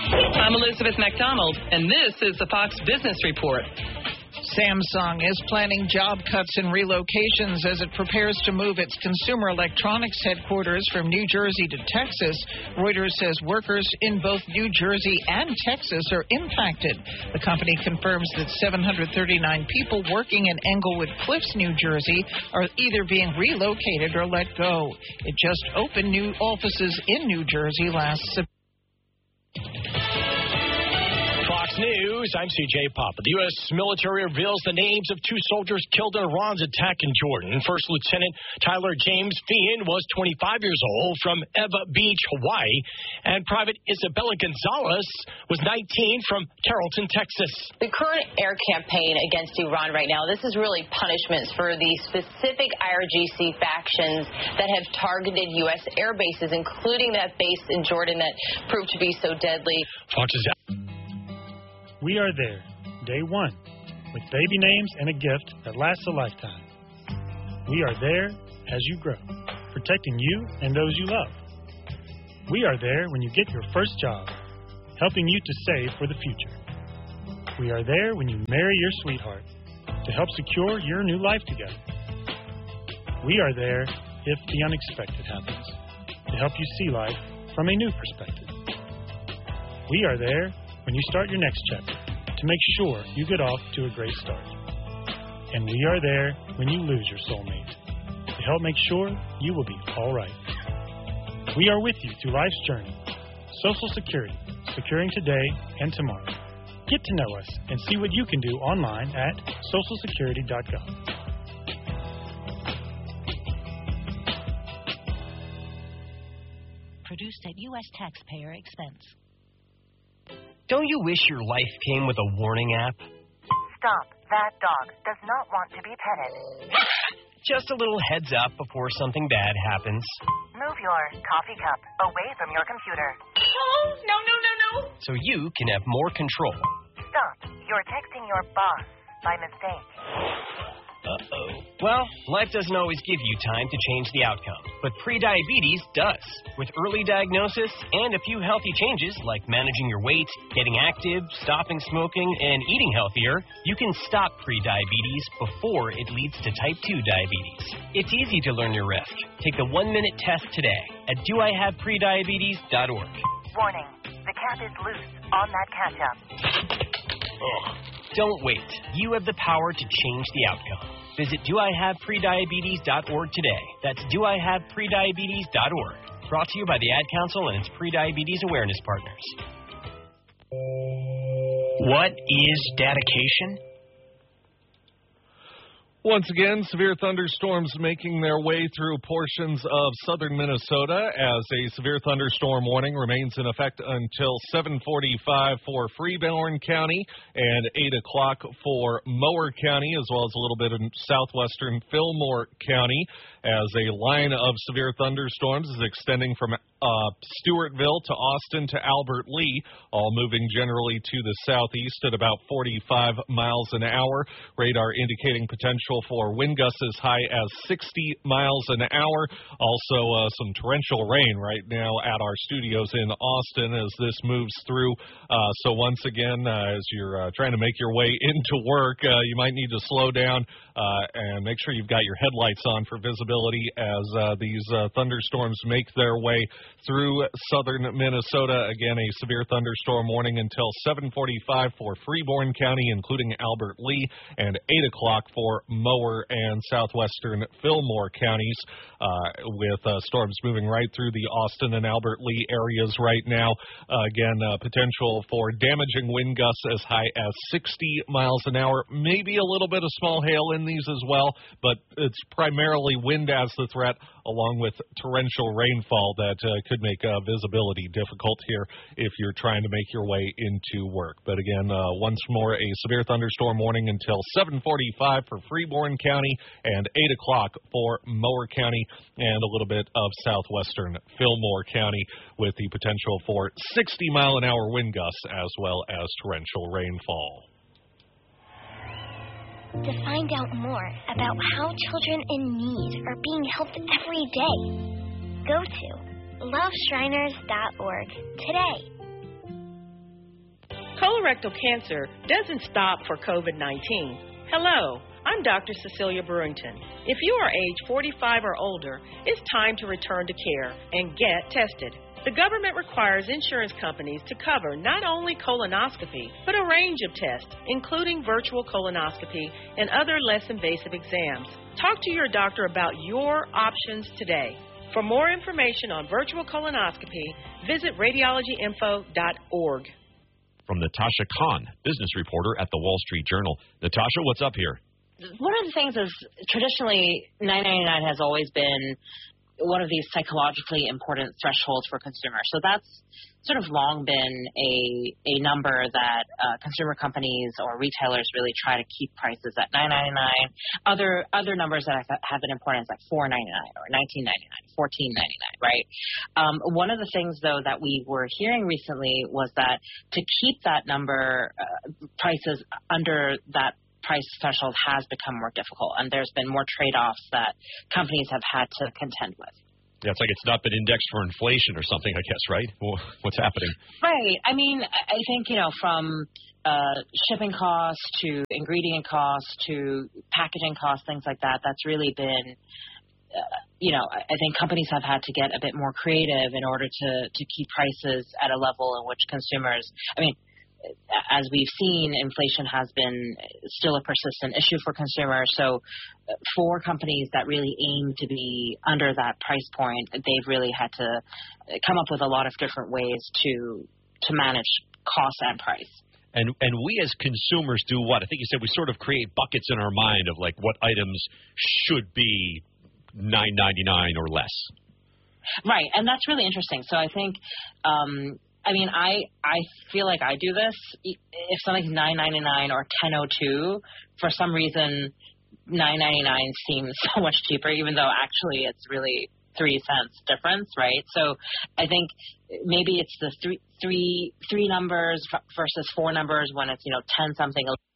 I'm Elizabeth McDonald, and this is the Fox Business Report. Samsung is planning job cuts and relocations as it prepares to move its consumer electronics headquarters from New Jersey to Texas. Reuters says workers in both New Jersey and Texas are impacted. The company confirms that 739 people working in Englewood Cliffs, New Jersey, are either being relocated or let go. It just opened new offices in New Jersey last September. News, I'm C.J. Papa. The U.S. military reveals the names of two soldiers killed in Iran's attack in Jordan. First Lieutenant Tyler James Feehan was 25 years old from Eva Beach, Hawaii, and Private Isabella Gonzalez was 19 from Carrollton, Texas. The current air campaign against Iran right now, this is really punishments for the specific IRGC factions that have targeted U.S. air bases, including that base in Jordan that proved to be so deadly. Fox's We are there, day one, with baby names and a gift that lasts a lifetime. We are there as you grow, protecting you and those you love. We are there when you get your first job, helping you to save for the future. We are there when you marry your sweetheart, to help secure your new life together. We are there if the unexpected happens, to help you see life from a new perspective. We are there when you start your next chapter, to make sure you get off to a great start. And we are there when you lose your soulmate, to help make sure you will be all right. We are with you through life's journey. Social Security, securing today and tomorrow. Get to know us and see what you can do online at socialsecurity.gov. Produced at U.S. taxpayer expense. Don't you wish your life came with a warning app? Stop. That dog does not want to be petted. Just a little heads up before something bad happens. Move your coffee cup away from your computer. Oh, no. So you can have more control. Stop. You're texting your boss by mistake. Uh-oh. Well, life doesn't always give you time to change the outcome, but prediabetes does. With early diagnosis and a few healthy changes like managing your weight, getting active, stopping smoking, and eating healthier, you can stop prediabetes before it leads to type 2 diabetes. It's easy to learn your risk. Take the 1-minute test today at doihaveprediabetes.org. Warning. The cap is loose on that ketchup. Don't wait. You have the power to change the outcome. Visit doihaveprediabetes.org today. That's doihaveprediabetes.org. Brought to you by the Ad Council and its prediabetes awareness partners. What is dedication? Once again, severe thunderstorms making their way through portions of southern Minnesota as a severe thunderstorm warning remains in effect until 7:45 for Freeborn County and 8 o'clock for Mower County, as well as a little bit in southwestern Fillmore County, as a line of severe thunderstorms is extending from Stewartville to Austin to Albert Lee, all moving generally to the southeast at about 45 miles an hour. Radar indicating potential for wind gusts as high as 60 miles an hour. Also, some torrential rain right now at our studios in Austin as this moves through. So once again, as you're trying to make your way into work, you might need to slow down and make sure you've got your headlights on for visibility as these thunderstorms make their way through southern Minnesota. Again, a severe thunderstorm warning until 7:45 for Freeborn County, including Albert Lee, and 8 o'clock for Mower and southwestern Fillmore counties, with storms moving right through the Austin and Albert Lee areas right now. Again, potential for damaging wind gusts as high as 60 miles an hour. Maybe a little bit of small hail in these as well, but it's primarily wind as the threat, along with torrential rainfall that could make visibility difficult here if you're trying to make your way into work. But again, once more, a severe thunderstorm warning until 7:45 for Freeborn County and 8 o'clock for Mower County and a little bit of southwestern Fillmore County, with the potential for 60-mile-an-hour wind gusts as well as torrential rainfall. To find out more about how children in need are being helped every day, go to loveshriners.org today. colorectal cancer doesn't stop for COVID-19. Hello, I'm Dr. Cecilia Brewington. If you are age 45 or older, it's time to return to care and get tested. The government requires insurance companies to cover not only colonoscopy, but a range of tests, including virtual colonoscopy and other less invasive exams. Talk to your doctor about your options today. For more information on virtual colonoscopy, visit radiologyinfo.org. From Natasha Khan, business reporter at the Wall Street Journal. Natasha, what's up here? One of the things is traditionally $9.99 has always been one of these psychologically important thresholds for consumers. So that's sort of long been a number that consumer companies or retailers really try to keep prices at $9.99. Other numbers that have been important is like $4.99 or $19.99, $14.99, right? One of the things, though, that we were hearing recently was that to keep that number, prices under that price threshold has become more difficult, and there's been more trade-offs that companies have had to contend with. Yeah, it's like it's not been indexed for inflation or something, I guess, right? What's happening? Right. I mean, I think, from shipping costs to ingredient costs to packaging costs, things like that, that's really been, I think companies have had to get a bit more creative in order to keep prices at a level in which consumers, as we've seen, inflation has been still a persistent issue for consumers. So for companies that really aim to be under that price point, they've really had to come up with a lot of different ways to manage cost and price. And we as consumers do what? I think you said we sort of create buckets in our mind of like what items should be $9.99 or less. Right, and that's really interesting. So I think I feel like I do this. If something's $9.99 or $10.02, for some reason, $9.99 seems so much cheaper, even though actually it's really 3 cents difference, right? So I think maybe it's the three numbers versus 4 numbers when it's 10 something.